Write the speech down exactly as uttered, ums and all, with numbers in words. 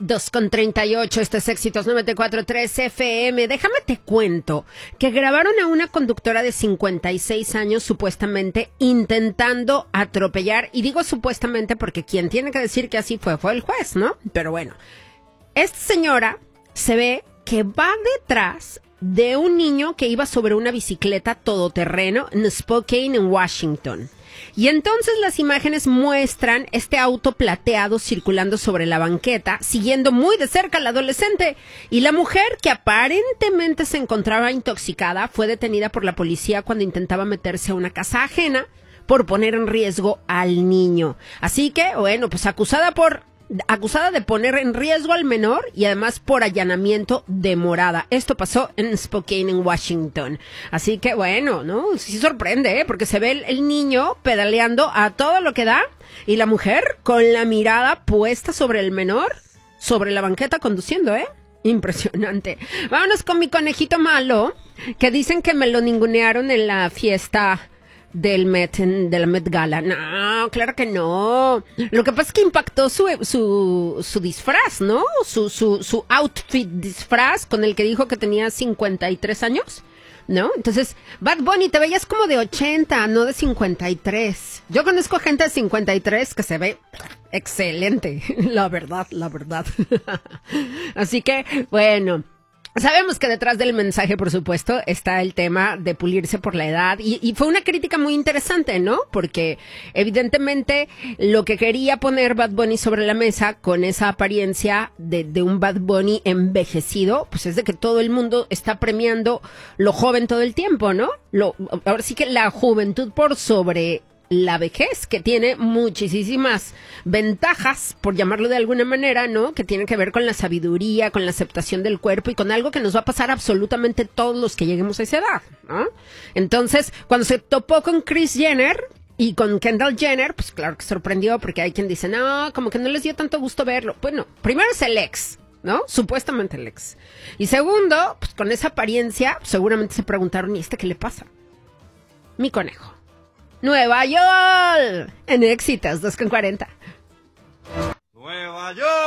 dos con treinta y ocho, este es Éxitos noventa y cuatro punto tres F M. Déjame te cuento que grabaron a una conductora de cincuenta y seis años supuestamente intentando atropellar, y digo supuestamente porque quien tiene que decir que así fue fue el juez, ¿no? Pero bueno, esta señora se ve que va detrás de un niño que iba sobre una bicicleta todoterreno en Spokane, en Washington. Y entonces las imágenes muestran este auto plateado circulando sobre la banqueta, siguiendo muy de cerca al adolescente. Y la mujer, que aparentemente se encontraba intoxicada, fue detenida por la policía cuando intentaba meterse a una casa ajena por poner en riesgo al niño. Así que, bueno, pues acusada por... acusada de poner en riesgo al menor y además por allanamiento de morada. Esto pasó en Spokane, en Washington. Así que bueno, ¿no? Sí sorprende, ¿eh? Porque se ve el, el niño pedaleando a todo lo que da y la mujer con la mirada puesta sobre el menor, sobre la banqueta conduciendo, ¿eh? Impresionante. Vámonos con mi conejito malo, que dicen que me lo ningunearon en la fiesta del Met, de la Met Gala. No, claro que no. Lo que pasa es que impactó su, su, su disfraz, ¿no? Su, su, su outfit disfraz con el que dijo que tenía cincuenta y tres años, ¿no? Entonces, Bad Bunny, te veías como de ochenta, no de cincuenta y tres. Yo conozco gente de cincuenta y tres que se ve excelente, la verdad, la verdad. Así que, bueno, sabemos que detrás del mensaje, por supuesto, está el tema de pulirse por la edad, y, y fue una crítica muy interesante, ¿no? Porque evidentemente lo que quería poner Bad Bunny sobre la mesa con esa apariencia de, de un Bad Bunny envejecido, pues es de que todo el mundo está premiando lo joven todo el tiempo, ¿no? Lo, ahora sí que la juventud por sobre la vejez, que tiene muchísimas ventajas, por llamarlo de alguna manera, ¿no? Que tienen que ver con la sabiduría, con la aceptación del cuerpo y con algo que nos va a pasar absolutamente todos los que lleguemos a esa edad, ¿no? Entonces, cuando se topó con Kris Jenner y con Kendall Jenner, pues claro que sorprendió, porque hay quien dice, no, como que no les dio tanto gusto verlo. Bueno, primero es el ex, ¿no? Supuestamente el ex. Y segundo, pues con esa apariencia, seguramente se preguntaron, ¿y este qué le pasa? Mi conejo. Nueva York, en Éxitos dos con cuarenta. Nueva York.